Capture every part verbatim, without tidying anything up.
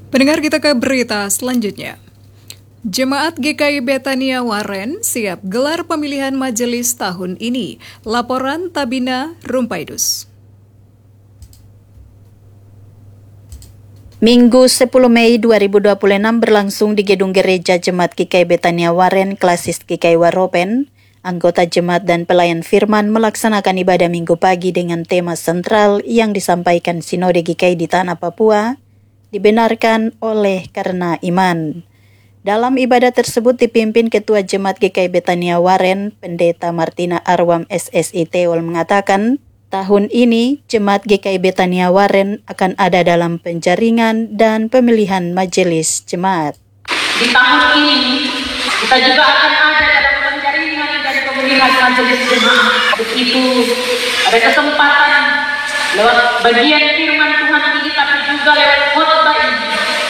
Pendengar, kita ke berita selanjutnya. Jemaat G K I Betania Waren siap gelar pemilihan majelis tahun ini. Laporan Tabina Rumpaidus. Minggu sepuluh Mei dua ribu dua puluh enam berlangsung di Gedung Gereja Jemaat G K I Betania Waren Klasis G K I Waropen. Anggota jemaat dan pelayan firman melaksanakan ibadah minggu pagi dengan tema sentral yang disampaikan Sinode G K I di Tanah Papua, dibenarkan oleh karena iman. Dalam ibadah tersebut dipimpin Ketua Jemaat G K I Betania Waren, Pendeta Martina Arwam S S I Teol mengatakan, tahun ini Jemaat G K I Betania Waren akan ada dalam penjaringan dan pemilihan majelis jemaat. Di tahun ini kita juga akan ada dalam penjaringan dan pemilihan majelis jemaat. Begitu ada kesempatan lewat bagian firman Tuhan ini, tapi juga lewat khotbah ini.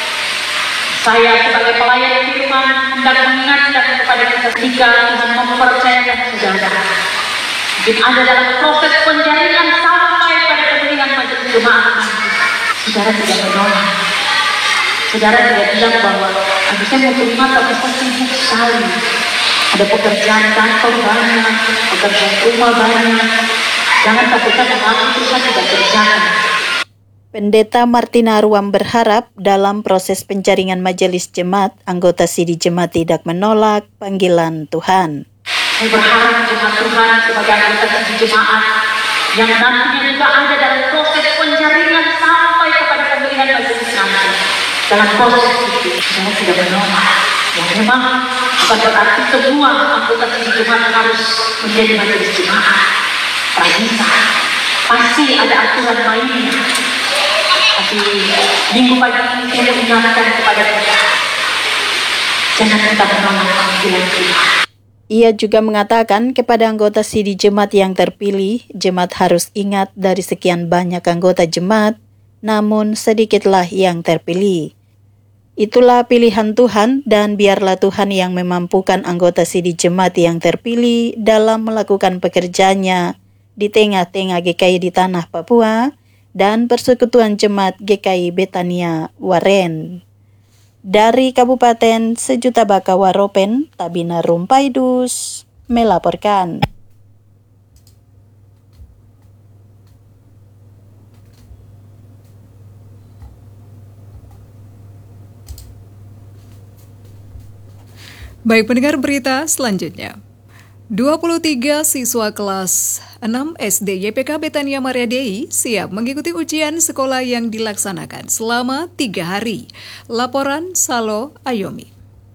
Saya sebagai pelayan firman hendak mengingatkan kepada kita jika Tuhan mempercayakan saudara. Mungkin ada dalam proses penjaringan sampai pada pemilihan majelis jemaat. Saudara tidak menolak. Saudara tidak bilang bahwa aku saya mau terima tapi saya sibuk sekali. Ada pekerjaan kantor banyak, pekerjaan rumah banyak. Jangan takutkan aku itu saya tidak kerjakan. Pendeta Martina Arwam berharap dalam proses penjaringan majelis jemaat, anggota Sidi Jemaat tidak menolak panggilan Tuhan. Saya berharap jemaat Tuhan sebagai anggota Sidi Jemaat yang nantinya juga ada dalam proses penjaringan sampai kepada pemilihan majelis nanti. Dalam proses itu, saya tidak menolak. Yang memang bukan berarti semua anggota Sidi Jemaat harus menjadi majelis jemaat. Bisa. Pasti ada aturan mainnya. Tapi minggu pagi ini saya mengingatkan kepada kita, jangan kita menolak panggilan Tuhan. Ia juga mengatakan kepada anggota Sidi Jemaat yang terpilih, jemaat harus ingat dari sekian banyak anggota jemaat, namun sedikitlah yang terpilih. Itulah pilihan Tuhan dan biarlah Tuhan yang memampukan anggota Sidi Jemaat yang terpilih dalam melakukan pekerjaannya di tengah-tengah G K I di Tanah Papua dan Persekutuan Jemaat G K I Betania Waren. Dari Kabupaten Sejuta Baka Waropen, Tabina Rumpaidus melaporkan. Baik, pendengar, berita selanjutnya. dua puluh tiga siswa kelas enam S D Y P K Betania Maria Dei siap mengikuti ujian sekolah yang dilaksanakan selama tiga hari. Laporan Salo Ayomi.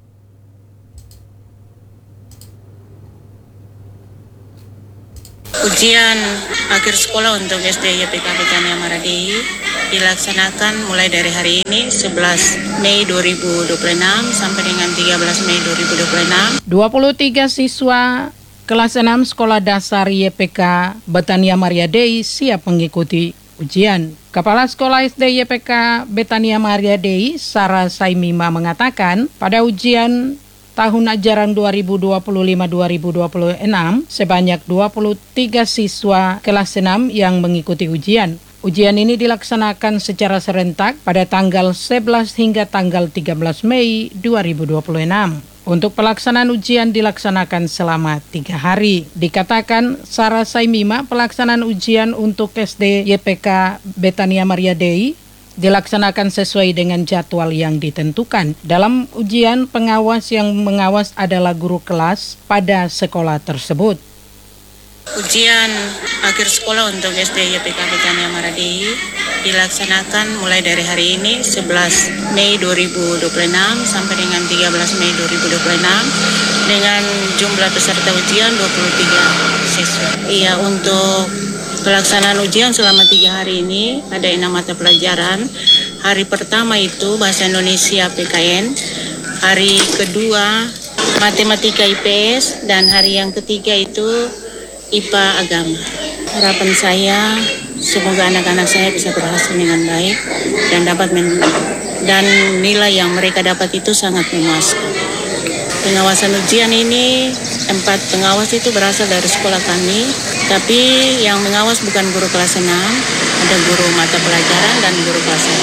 Ujian akhir sekolah untuk S D Y P K Betania Maria Dei dilaksanakan mulai dari hari ini sebelas Mei dua ribu dua puluh enam sampai dengan tiga belas Mei dua ribu dua puluh enam. dua puluh tiga siswa kelas enam Sekolah Dasar Y P K Betania Maria Dei siap mengikuti ujian. Kepala Sekolah S D Y P K Betania Maria Dei, Sarah Saimima mengatakan, pada ujian tahun ajaran dua ribu dua puluh lima dua ribu dua puluh enam sebanyak dua puluh tiga siswa kelas enam yang mengikuti ujian. Ujian ini dilaksanakan secara serentak pada tanggal sebelas hingga tanggal tiga belas Mei dua ribu dua puluh enam. Untuk pelaksanaan ujian dilaksanakan selama tiga hari. Dikatakan Sarah Saimima, pelaksanaan ujian untuk S D Y P K Betania Maria Dei dilaksanakan sesuai dengan jadwal yang ditentukan. Dalam ujian, pengawas yang mengawas adalah guru kelas pada sekolah tersebut. Ujian akhir sekolah untuk S D Y P K Betania Maria Dei dilaksanakan mulai dari hari ini sebelas Mei dua ribu dua puluh enam sampai dengan tiga belas Mei dua ribu dua puluh enam dengan jumlah peserta ujian dua puluh tiga siswa. Iya, untuk pelaksanaan ujian selama tiga hari ini ada enam mata pelajaran. Hari pertama itu Bahasa Indonesia P K N, hari kedua Matematika I P S, dan hari yang ketiga itu I P A Agama. Harapan saya semoga anak-anak saya bisa berhasil dengan baik dan dapat men- dan nilai yang mereka dapat itu sangat memuaskan. Pengawasan ujian ini, empat pengawas itu berasal dari sekolah kami, tapi yang mengawas bukan guru kelas enam, ada guru mata pelajaran dan guru kelas satu.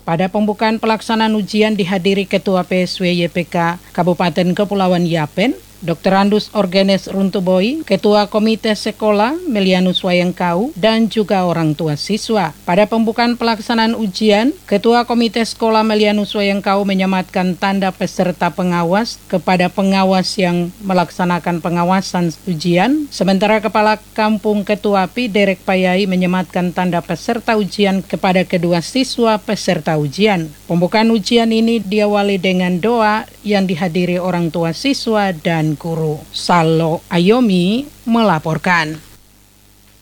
Pada pembukaan pelaksanaan ujian dihadiri Ketua P S W Y P K Kabupaten Kepulauan Yapen, Doktor Andus Orgenes Runtuboy, Ketua Komite Sekolah Melianus Wayangkau, dan juga orang tua siswa. Pada pembukaan pelaksanaan ujian, Ketua Komite Sekolah Melianus Wayangkau menyematkan tanda peserta pengawas kepada pengawas yang melaksanakan pengawasan ujian, sementara Kepala Kampung Ketua P I Derek Payai menyematkan tanda peserta ujian kepada kedua siswa peserta ujian. Pembukaan ujian ini diawali dengan doa yang dihadiri orang tua siswa dan guru. Salo Ayomi melaporkan.